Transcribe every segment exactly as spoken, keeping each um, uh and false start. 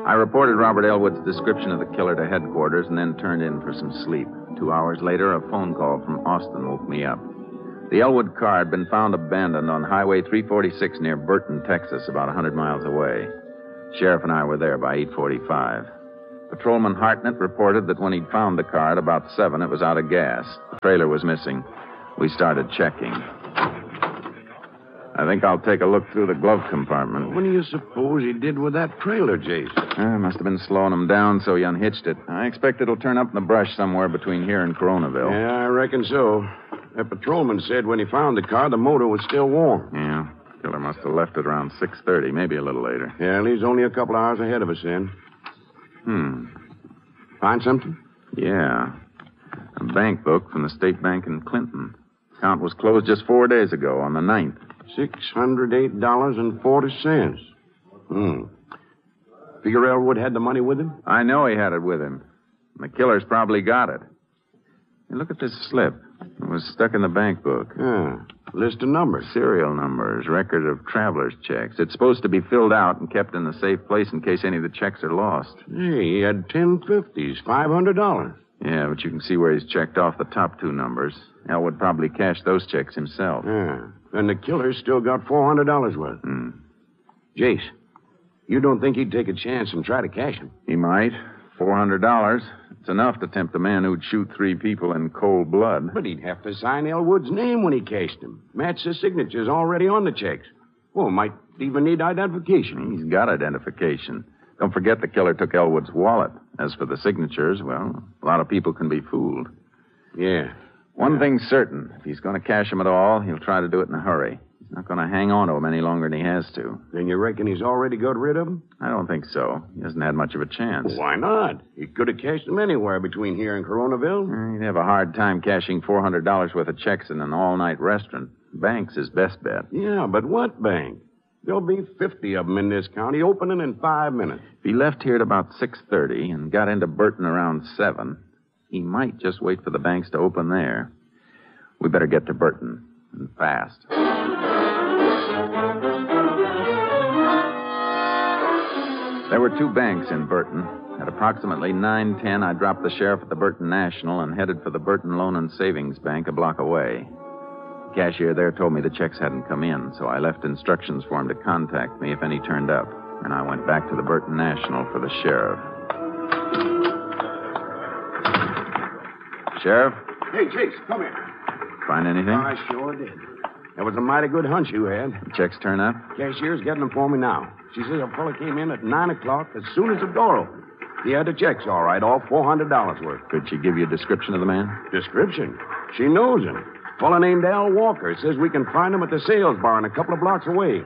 I reported Robert Elwood's description of the killer to headquarters and then turned in for some sleep. Two hours later, a phone call from Austin woke me up. The Elwood car had been found abandoned on Highway three forty-six near Burton, Texas, about one hundred miles away. Sheriff and I were there by eight forty-five. Patrolman Hartnett reported that when he'd found the car at about seven, it was out of gas. The trailer was missing. We started checking. I think I'll take a look through the glove compartment. What do you suppose he did with that trailer, Jason? Uh, must have been slowing him down, so he unhitched it. I expect it'll turn up in the brush somewhere between here and Coronaville. Yeah, I reckon so. That patrolman said when he found the car, the motor was still warm. Yeah. Killer must have left it around six thirty, maybe a little later. Yeah, he's only a couple hours ahead of us then. Hmm. Find something? Yeah. A bank book from the State Bank in Clinton. Account was closed just four days ago, on the ninth. six hundred eight dollars and forty cents. Hmm. Figure Elwood had the money with him? I know he had it with him. The killer's probably got it. Hey, look at this slip. It was stuck in the bank book. Yeah. List of numbers. Serial numbers, record of traveler's checks. It's supposed to be filled out and kept in a safe place in case any of the checks are lost. Hey, he had ten fifties, five hundred dollars. Yeah, but you can see where he's checked off the top two numbers. Elwood probably cashed those checks himself. Yeah. And the killer's still got four hundred dollars worth. Hmm. Jace, you don't think he'd take a chance and try to cash him? He might. four hundred dollars. It's enough to tempt a man who'd shoot three people in cold blood. But he'd have to sign Elwood's name when he cashed him. Match the signatures already on the checks. Well, might even need identification. He's got identification. Don't forget the killer took Elwood's wallet. As for the signatures, well, a lot of people can be fooled. Yeah. One yeah. thing's certain. If he's going to cash him at all, he'll try to do it in a hurry. He's not going to hang on to him any longer than he has to. Then you reckon he's already got rid of him? I don't think so. He hasn't had much of a chance. Why not? He could have cashed them anywhere between here and Coronaville. He'd have a hard time cashing four hundred dollars worth of checks in an all-night restaurant. Bank's his best bet. Yeah, but what bank? There'll be fifty of them in this county, opening in five minutes. If he left here at about six thirty and got into Burton around seven, he might just wait for the banks to open there. We better get to Burton, and fast. There were two banks in Burton. At approximately nine ten, I dropped the sheriff at the Burton National and headed for the Burton Loan and Savings Bank a block away. The cashier there told me the checks hadn't come in, so I left instructions for him to contact me if any turned up. And I went back to the Burton National for the sheriff. Sheriff? Hey, Chase, come here. Find anything? I sure did. That was a mighty good hunch you had. The checks turn up? Cashier's getting them for me now. She says a fella came in at nine o'clock as soon as the door opened. He had the checks, all right, all four hundred dollars worth. Could she give you a description of the man? Description? She knows him. Fella named Al Walker. Says we can find him at the sales barn a couple of blocks away.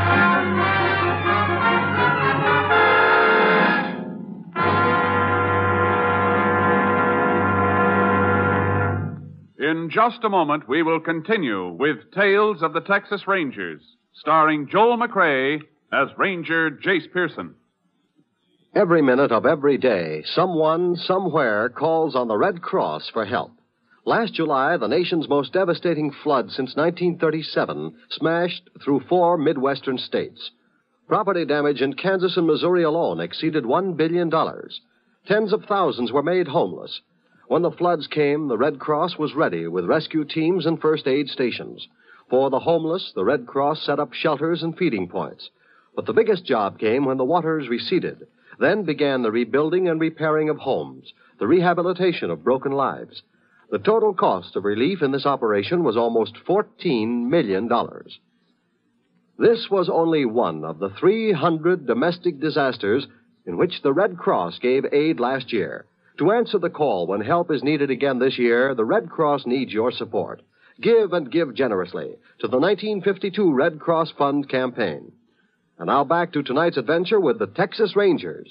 In just a moment, we will continue with Tales of the Texas Rangers, starring Joel McRae as Ranger Jace Pearson. Every minute of every day, someone, somewhere, calls on the Red Cross for help. Last July, the nation's most devastating flood since nineteen thirty-seven smashed through four Midwestern states. Property damage in Kansas and Missouri alone exceeded one billion dollars. Tens of thousands were made homeless. When the floods came, the Red Cross was ready with rescue teams and first aid stations. For the homeless, the Red Cross set up shelters and feeding points. But the biggest job came when the waters receded. Then began the rebuilding and repairing of homes, the rehabilitation of broken lives. The total cost of relief in this operation was almost fourteen million dollars. This was only one of the three hundred domestic disasters in which the Red Cross gave aid last year. To answer the call when help is needed again this year, the Red Cross needs your support. Give and give generously to the nineteen fifty-two Red Cross Fund campaign. And now back to tonight's adventure with the Texas Rangers.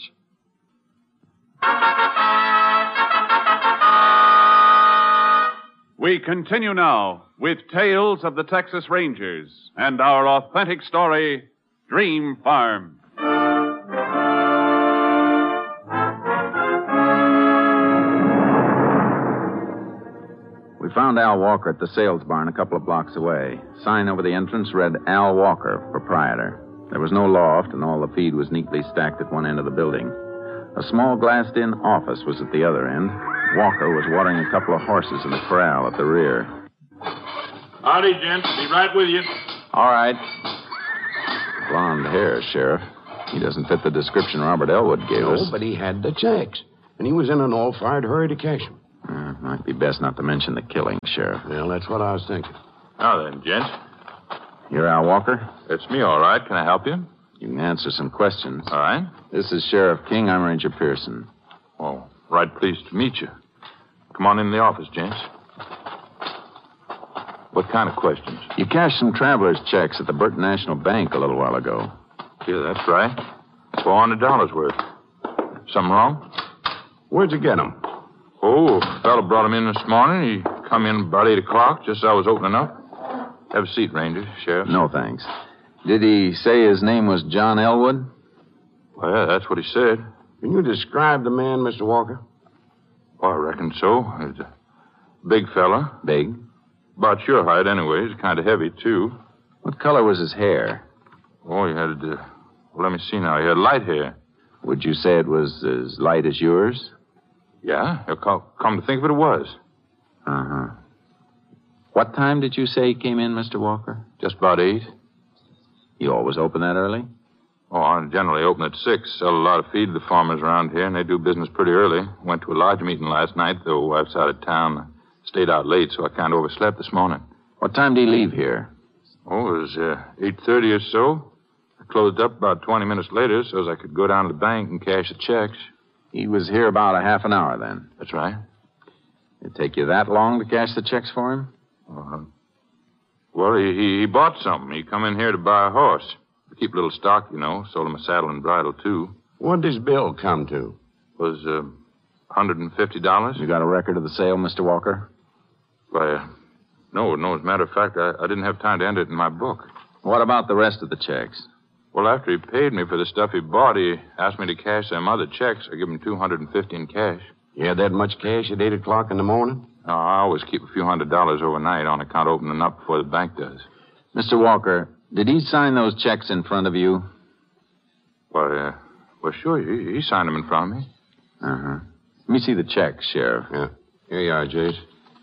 We continue now with Tales of the Texas Rangers and our authentic story, Dream Farm. We found Al Walker at the sales barn a couple of blocks away. Sign over the entrance read Al Walker, proprietor. There was no loft, and all the feed was neatly stacked at one end of the building. A small glassed-in office was at the other end. Walker was watering a couple of horses in the corral at the rear. Howdy, gents. Be right with you. All right. Blonde hair, Sheriff. He doesn't fit the description Robert Elwood gave No, us. but he had the checks. And he was in an all-fired hurry to cash them. Uh, might be best not to mention the killing, Sheriff. Well, that's what I was thinking. Now then, gents. You're Al Walker? It's me, all right. Can I help you? You can answer some questions. All right. This is Sheriff King. I'm Ranger Pearson. Oh, right pleased to meet you. Come on in the office, gents. What kind of questions? You cashed some traveler's checks at the Burton National Bank a little while ago. Yeah, that's right. four hundred dollars worth. Something wrong? Where'd you get them? Oh, a fellow brought him in this morning. He come in about eight o'clock, just as I was opening up. Have a seat, Ranger, Sheriff. No, thanks. Did he say his name was John Elwood? Well, yeah, that's what he said. Can you describe the man, Mister Walker? Oh, I reckon so. He's a big fella. Big. About your height, anyway. He's kind of heavy, too. What color was his hair? Oh, he had, uh, well, let me see now. He had light hair. Would you say it was as light as yours? Yeah, come, come to think of it, it was. Uh-huh. What time did you say he came in, Mister Walker? Just about eight. You always open that early? Oh, I generally open at six. Sell a lot of feed to the farmers around here, and they do business pretty early. Went to a lodge meeting last night, though wife's out of town. Stayed out late, so I kind of overslept this morning. What time did he leave here? Oh, it was uh, eight thirty or so. I closed up about twenty minutes later so as I could go down to the bank and cash the checks. He was here about a half an hour then. That's right. It'd take you that long to cash the checks for him? Uh, well, he, he, he bought something. He come in here to buy a horse. To keep a little stock, you know. Sold him a saddle and bridle, too. What'd this bill come to? It was uh, one hundred fifty dollars. You got a record of the sale, Mister Walker? Why, uh, no, no. As a matter of fact, I, I didn't have time to enter it in my book. What about the rest of the checks? Well, after he paid me for the stuff he bought, he asked me to cash them other checks. I give him two hundred fifty in cash. You had that much cash at eight o'clock in the morning? No, I always keep a few hundred dollars overnight on account of opening up before the bank does. Mister Walker, did he sign those checks in front of you? Well, uh, well, sure. He, he signed them in front of me. Uh-huh. Let me see the checks, Sheriff. Yeah. Here you are, Jace.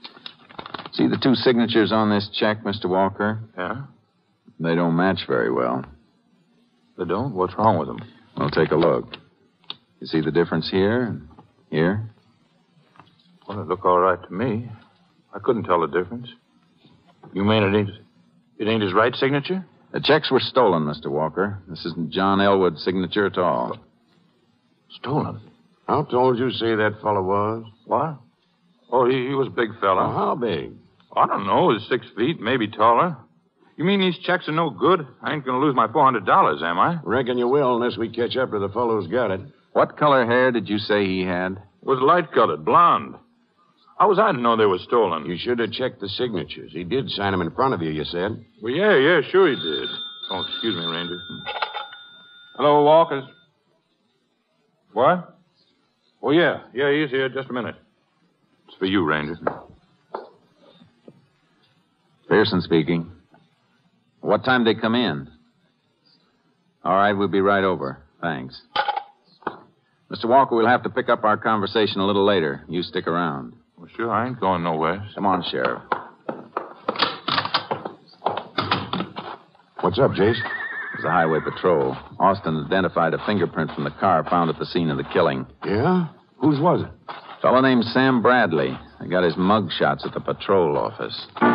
See the two signatures on this check, Mister Walker? Yeah? They don't match very well. They don't? What's wrong with them? Well, take a look. You see the difference here and here? Well, they look all right to me. I couldn't tell the difference. You mean it ain't, it ain't his right signature? The checks were stolen, Mister Walker. This isn't John Elwood's signature at all. Stolen? How tall did you say that fellow was? What? Oh, he, he was a big fella. Oh, how big? I don't know. He's six feet, maybe taller. You mean these checks are no good? I ain't going to lose my four hundred dollars, am I? Reckon you will unless we catch up to the fellow who's got it. What color hair did you say he had? It was light-colored, blonde. How was I to know they were stolen? You should have checked the signatures. He did sign them in front of you, you said. Well, yeah, yeah, sure he did. Oh, excuse me, Ranger. Hello, Walkers. What? Oh, yeah. Yeah, he's here. Just a minute. It's for you, Ranger. Pearson speaking. What time did they come in? All right, we'll be right over. Thanks. Mister Walker, we'll have to pick up our conversation a little later. You stick around. Well, sure, I ain't going nowhere. Come on, Sheriff. What's up, Jace? It was a highway patrol. Austin identified a fingerprint from the car found at the scene of the killing. Yeah? Whose was it? A fellow named Sam Bradley. I got his mug shots at the patrol office.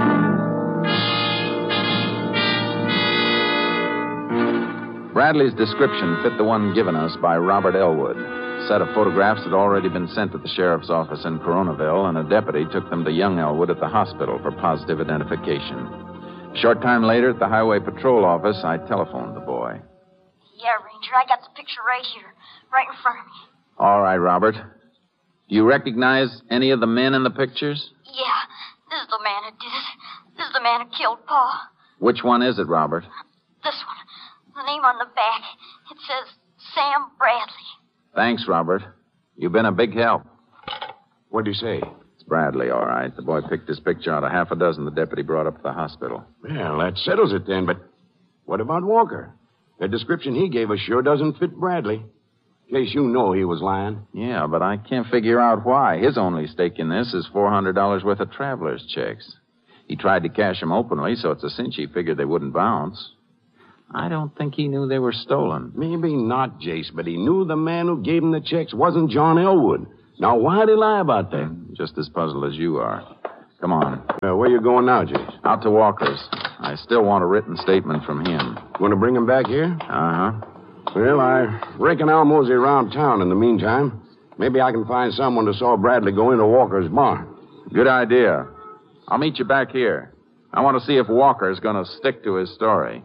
Bradley's description fit the one given us by Robert Elwood. A set of photographs had already been sent to the sheriff's office in Coronaville, and a deputy took them to young Elwood at the hospital for positive identification. A short time later, at the highway patrol office, I telephoned the boy. Yeah, Ranger, I got the picture right here, right in front of me. All right, Robert. Do you recognize any of the men in the pictures? Yeah, this is the man who did it. This is the man who killed Pa. Which one is it, Robert? This one. The name on the back. It says Sam Bradley. Thanks, Robert. You've been a big help. What'd he say? It's Bradley, all right. The boy picked his picture out of half a dozen the deputy brought up to the hospital. Well, that settles it then, but what about Walker? The description he gave us sure doesn't fit Bradley. In case you know he was lying. Yeah, but I can't figure out why. His only stake in this is four hundred dollars worth of traveler's checks. He tried to cash them openly, so it's a cinch he figured they wouldn't bounce. I don't think he knew they were stolen. Maybe not, Jace, but he knew the man who gave him the checks wasn't John Elwood. Now, why'd he lie about that? Just as puzzled as you are. Come on. Uh, where you going now, Jace? Out to Walker's. I still want a written statement from him. Want to bring him back here? Uh-huh. Well, I reckon I'll mosey around town in the meantime. Maybe I can find someone who saw Bradley go into Walker's barn. Good idea. I'll meet you back here. I want to see if Walker's going to stick to his story.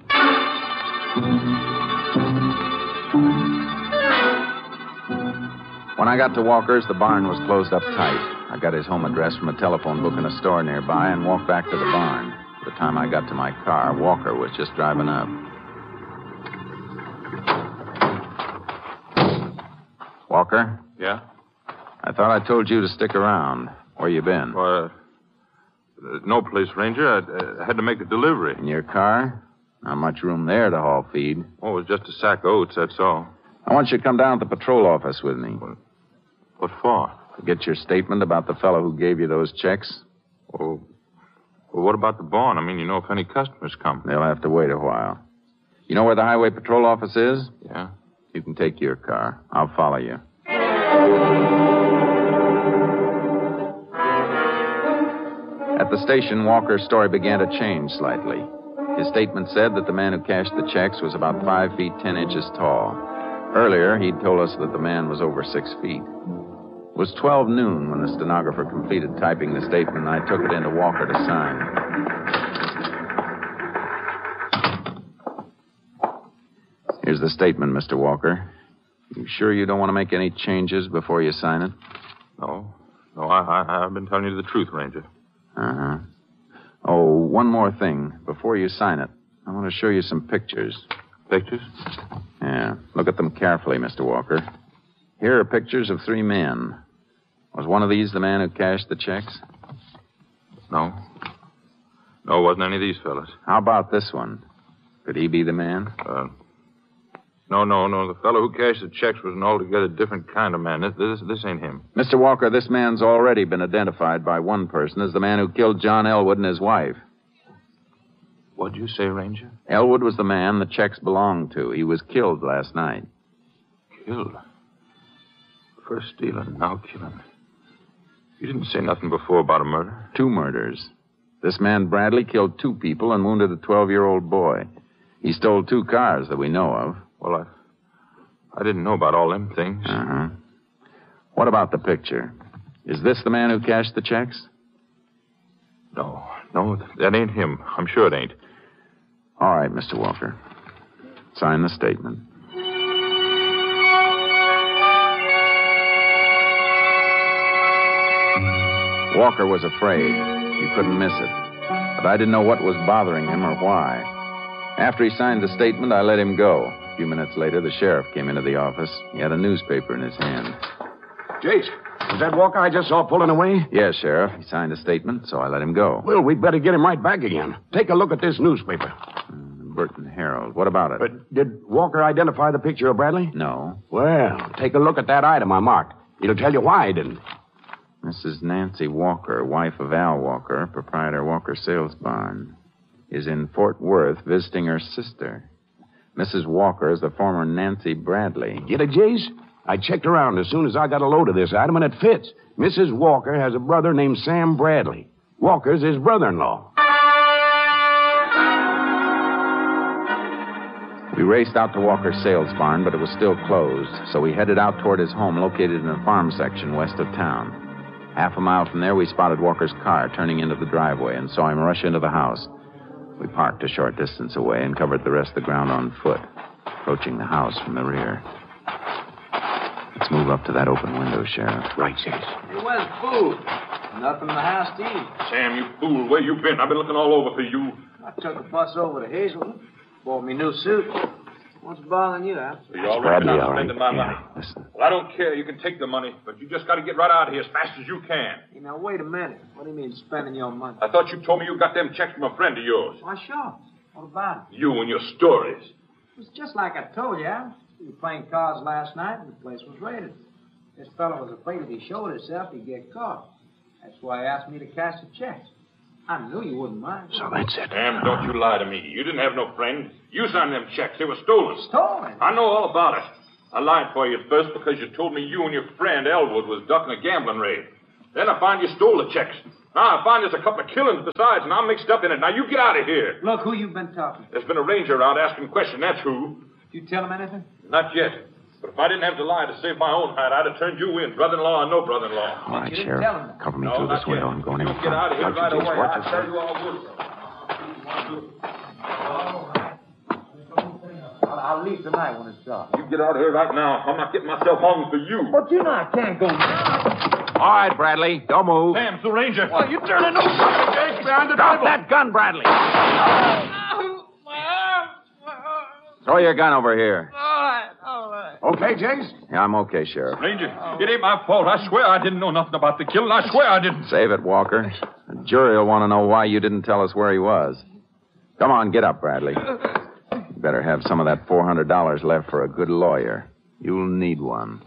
When I got to Walker's, the barn was closed up tight. I got his home address from a telephone book in a store nearby and walked back to the barn. By the time I got to my car, Walker was just driving up. Walker? Yeah? I thought I told you to stick around. Where you been? Well, uh, no place, Ranger. I uh, had to make a delivery. In your car? Not much room there to haul feed. Oh, it was just a sack of oats, that's all. I want you to come down to the patrol office with me. What, what for? To get your statement about the fellow who gave you those checks. Oh, well, what about the barn? I mean, you know, if any customers come. They'll have to wait a while. You know where the highway patrol office is? Yeah. You can take your car. I'll follow you. At the station, Walker's story began to change slightly. His statement said that the man who cashed the checks was about five feet ten inches tall. Earlier, he'd told us that the man was over six feet. It was twelve noon when the stenographer completed typing the statement, and I took it into Walker to sign. Here's the statement, Mister Walker. You sure you don't want to make any changes before you sign it? No. No, I, I, I've been telling you the truth, Ranger. Uh-huh. Oh, one more thing. Before you sign it, I want to show you some pictures. Pictures? Yeah. Look at them carefully, Mister Walker. Here are pictures of three men. Was one of these the man who cashed the checks? No. No, it wasn't any of these fellas. How about this one? Could he be the man? Uh, no, no, no. The fellow who cashed the checks was an altogether different kind of man. This, this, this ain't him. Mister Walker, this man's already been identified by one person as the man who killed John Elwood and his wife. What'd you say, Ranger? Elwood was the man the checks belonged to. He was killed last night. Killed? First stealing, now killing. You didn't say nothing before about a murder? Two murders. This man Bradley killed two people and wounded a twelve-year-old boy. He stole two cars that we know of. Well, I... I didn't know about all them things. Uh-huh. What about the picture? Is this the man who cashed the checks? No, no, that ain't him. I'm sure it ain't. All right, Mister Walker. Sign the statement. Walker was afraid. You couldn't miss it. But I didn't know what was bothering him or why. After he signed the statement, I let him go. A few minutes later, the sheriff came into the office. He had a newspaper in his hand. Jace, was that Walker I just saw pulling away? Yes, Sheriff. He signed a statement, so I let him go. Well, we'd better get him right back again. Take a look at this newspaper. Mm, Burton Herald. What about it? But did Walker identify the picture of Bradley? No. Well, take a look at that item I marked. It'll tell you why he didn't. Missus Nancy Walker, wife of Al Walker, proprietor Walker Sales Barn, is in Fort Worth visiting her sister. Missus Walker is the former Nancy Bradley. Get it, Jace? I checked around as soon as I got a load of this item, and it fits. Missus Walker has a brother named Sam Bradley. Walker's his brother-in-law. We raced out to Walker's Sales Barn, but it was still closed, so we headed out toward his home located in a farm section west of town. Half a mile from there, we spotted Walker's car turning into the driveway and saw him rush into the house. We parked a short distance away and covered the rest of the ground on foot, approaching the house from the rear. Let's move up to that open window, Sheriff. Right, Jace. Hey, where's food? Nothing in the house to eat. Sam, you fool. Where you been? I've been looking all over for you. I took a bus over to Hazelton. Bought me new suit. What's bothering you, Al? So you already Bradley, been out all right. spending my Yeah, money. listen. Well, I don't care. You can take the money, but you just got to get right out of here as fast as you can. Hey, now, wait a minute. What do you mean spending your money? I thought you told me you got them checks from a friend of yours. Why, sure. What about it? You and your stories. It was just like I told you, Al. We were playing cards last night, and the place was raided. This fellow was afraid if he showed himself, he'd get caught. That's why he asked me to cash the checks. I knew you wouldn't mind. So that's it. Sam, don't you lie to me. You didn't have no friend. You signed them checks. They were stolen. Stolen? I know all about it. I lied for you at first because you told me you and your friend Elwood was ducking a gambling raid. Then I find you stole the checks. Now I find there's a couple of killings besides, and I'm mixed up in it. Now you get out of here. Look, who you been talking to? There's been a ranger around asking questions. That's who. You tell him anything? Not yet. But if I didn't have to lie to save my own hide, I'd have turned you in, brother-in-law or no brother-in-law. All right, You didn't Sheriff. tell him that. Cover me No, through not this window. yet. I'm going in You front. get out of here Don't you, right Jace? away. Watch I yourself. tell you all would. I'll, I'll leave tonight when it's dark. You get out of here right now. I'm not getting myself hung for you. But you know I can't go now. All right, Bradley. Don't move. Sam's the ranger. Well, you turning no something, Jake, behind the Drop table. that gun, Bradley. My arm. My arm. Throw your gun over here. All right, all right. Okay, Jace? Yeah, I'm okay, Sheriff. Ranger, it ain't my fault. I swear I didn't know nothing about the killing. I swear I didn't. Save it, Walker. The jury will want to know why you didn't tell us where he was. Come on, get up, Bradley. You better have some of that four hundred dollars left for a good lawyer. You'll need one.